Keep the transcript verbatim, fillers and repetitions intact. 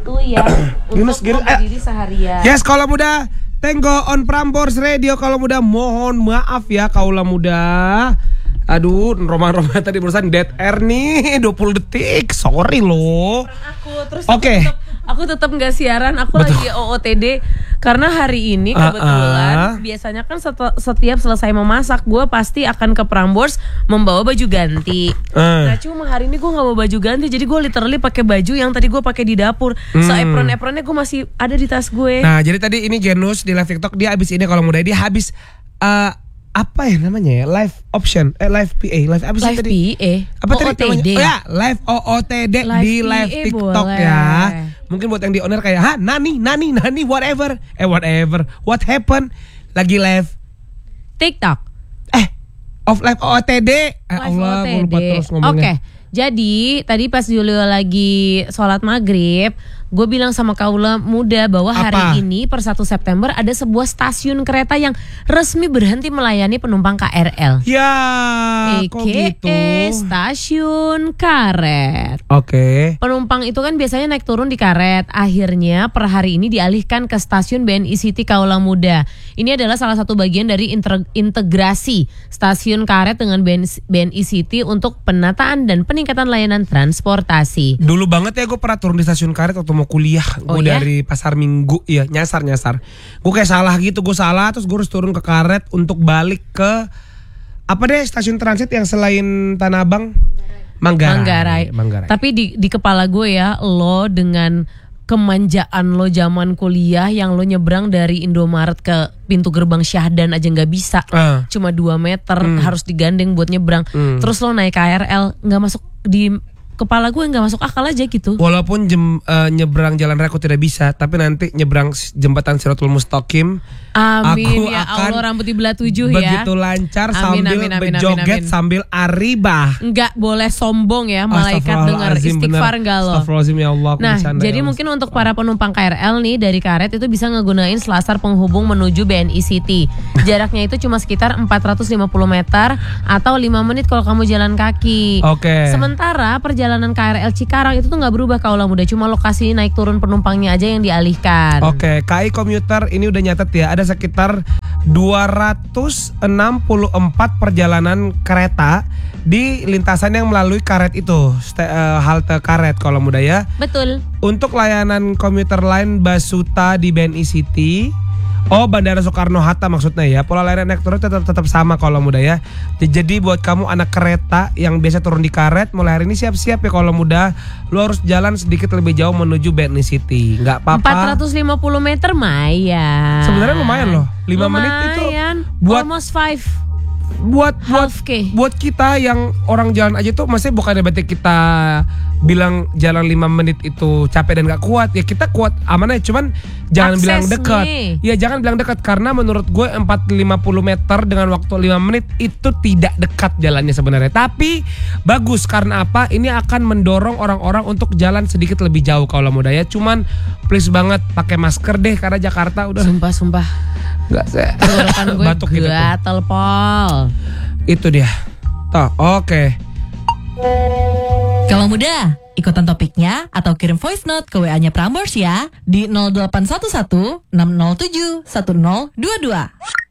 waktu ya untuk berdiri seharian. Yes, Kaula Muda, Tenggo on Prambors Radio. Kaula Muda, mohon maaf ya Kaula Muda. Aduh, Roma-Roma tadi barusan dead air nih dua puluh detik. Sorry loh. Aku terus Oke. okay. Aku tetap nggak siaran, aku Betul. lagi O O T D karena hari ini kebetulan uh, uh. biasanya kan set- setiap selesai memasak gue pasti akan ke Prambors membawa baju ganti. Uh. Nah cuma hari ini gue nggak bawa baju ganti, jadi gue literally pakai baju yang tadi gue pakai di dapur. Hmm. So apron-apronnya gue masih ada di tas gue. Nah jadi tadi ini Genus di live TikTok dia habis ini kalau muda dia habis. Uh, apa ya namanya ya, live option eh live P A live apa sih live tadi P A apa tadi namanya? Oh ya live O O T D live di live P A TikTok boleh. Ya mungkin buat yang di owner kayak ha nani nani nani whatever eh whatever what happen lagi live TikTok eh off live O O T D eh, Allah gue lupa terus ngomongnya. Oke okay. Jadi tadi pas Julio lagi sholat maghrib, gue bilang sama Kaula Muda bahwa hari Apa? ini per satu September ada sebuah stasiun kereta yang resmi berhenti melayani penumpang K R L. Ya, A K A kok gitu? Stasiun Karet. Oke. Okay. Penumpang itu kan biasanya naik turun di karet. Akhirnya per hari ini dialihkan ke stasiun B N I City Kaula Muda. Ini adalah salah satu bagian dari integrasi stasiun karet dengan B N I City untuk penataan dan peningkatan layanan transportasi. Dulu banget ya gue pernah turun di stasiun karet waktu mau kuliah. Gue oh, ya? dari Pasar Minggu, ya nyasar-nyasar. Gue kayak salah gitu, gue salah terus gue harus turun ke karet untuk balik ke apa deh stasiun transit yang selain Tanah Abang? Manggarai. Manggarai. Manggarai. Tapi di, di kepala gue ya, lo dengan kemanjaan lo zaman kuliah yang lo nyebrang dari Indomaret ke pintu gerbang Syahdan aja nggak bisa, uh. cuma dua meter hmm. harus digandeng buat nyebrang. Hmm. Terus lo naik K R L nggak masuk di kepala gue, nggak masuk akal aja gitu. Walaupun jem, uh, nyebrang jalan raya aku tidak bisa, tapi nanti nyebrang jembatan Siratul Mustaqim, amin aku ya akan Allah, rambut di belah tujuh begitu ya. Begitu lancar amin, sambil amin, amin, berjoget amin, amin. sambil aribah. Nggak boleh sombong ya, malaikat dengar istighfar nggak lo. Astagfirullahaladzim ya Allah. Nah jadi ya mungkin untuk para penumpang K R L nih dari karet itu bisa ngegunain selasar penghubung menuju B N I City. Jaraknya itu cuma sekitar empat ratus lima puluh meter atau lima menit kalau kamu jalan kaki. Oke. Okay. Sementara perjalanan K R L Cikarang itu tuh nggak berubah Kaula Muda, cuma lokasi naik turun penumpangnya aja yang dialihkan. Oke, okay. K I Komuter ini udah nyatet ya, ada sekitar dua ratus enam puluh empat perjalanan kereta di lintasan yang melalui karet itu, St- uh, halte karet Kaula Muda ya. Betul. Untuk layanan komuter lain Basuta di B N I City, oh Bandara Soekarno-Hatta maksudnya ya, pola layanan naik turun tetap tetap sama Kaula Muda ya. Jadi buat kamu anak kereta yang biasa turun di karet, mulai hari ini siap-siap ya Kaula Muda, lu harus jalan sedikit lebih jauh menuju B N I City. Nggak apa-apa. empat ratus lima puluh meter lumayan. Sebenarnya lumayan loh. lima menit itu buat almost five. Buat buat buat kita yang orang jalan aja tuh, maksudnya bukannya berarti kita bilang jalan lima menit itu capek dan gak kuat. Ya kita kuat aman aja, cuman jangan Akses bilang dekat. Ya jangan bilang dekat karena menurut gue empat ratus lima puluh meter dengan waktu lima menit itu tidak dekat jalannya sebenarnya. Tapi bagus karena apa? Ini akan mendorong orang-orang untuk jalan sedikit lebih jauh Kaula Muda ya. Cuman please banget pakai masker deh karena Jakarta udah sumpah sumpah Gak saya batuk gitu gatel pol. Itu dia. Toh, oke. Okay. Kalau muda, ikutan topiknya atau kirim voice note ke W A-nya Prambors ya di nol delapan satu satu enam nol tujuh satu nol dua dua.